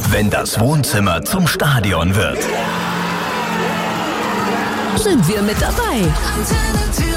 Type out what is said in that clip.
Wenn das Wohnzimmer zum Stadion wird. Sind wir mit dabei. Antenne